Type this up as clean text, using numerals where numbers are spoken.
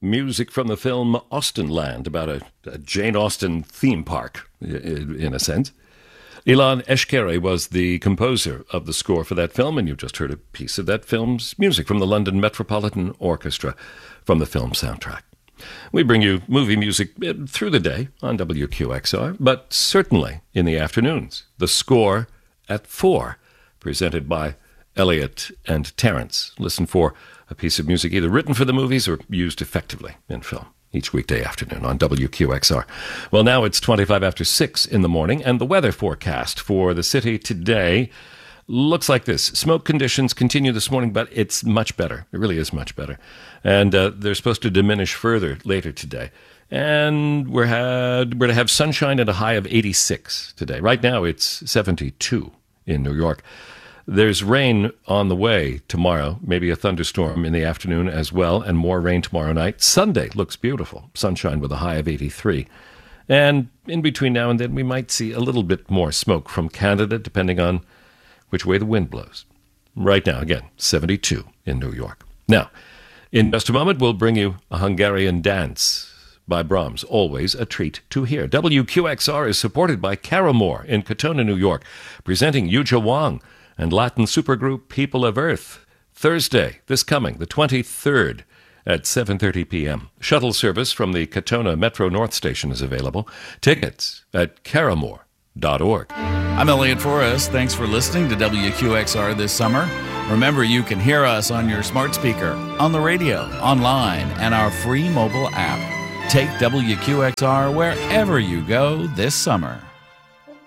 music from the film Austenland, about a Jane Austen theme park, in a sense. Ilan Eshkeri was the composer of the score for that film, and you just heard a piece of that film's music from the London Metropolitan Orchestra from the film soundtrack. We bring you movie music through the day on WQXR, but certainly in the afternoons. The Score at 4, presented by Elliot and Terrence. Listen for a piece of music either written for the movies or used effectively in film each weekday afternoon on WQXR. Well, now it's 25 after 6 in the morning, and the weather forecast for the city today looks like this. Smoke conditions continue this morning, but it's much better. It really is much better. And they're supposed to diminish further later today. And we're to have sunshine at a high of 86 today. Right now it's 72 in New York. There's rain on the way tomorrow, maybe a thunderstorm in the afternoon as well, and more rain tomorrow night. Sunday looks beautiful. Sunshine with a high of 83. And in between now and then, we might see a little bit more smoke from Canada, depending on which way the wind blows. Right now, again, 72 in New York. Now, in just a moment, we'll bring you a Hungarian dance by Brahms, always a treat to hear. WQXR is supported by Caramore in Katona, New York, presenting Yuja Wang and Latin supergroup People of Earth, Thursday, this coming, the 23rd, at 7:30 p.m. Shuttle service from the Katona Metro North Station is available. Tickets at caramore.org. I'm Elliot Forrest. Thanks for listening to WQXR this summer. Remember, you can hear us on your smart speaker, on the radio, online, and our free mobile app. Take WQXR wherever you go this summer.